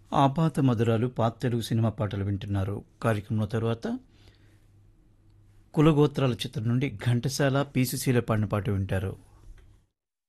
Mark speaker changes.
Speaker 1: ఆపాత మధురాలు పాత తెలుగు సినిమా పాటలు వింటున్నారు. కార్యక్రమంలో తరువాత కులగోత్రాల చిత్రం నుండి ఘంటసాల పి. సుశీల పాడిన పాట వింటారు.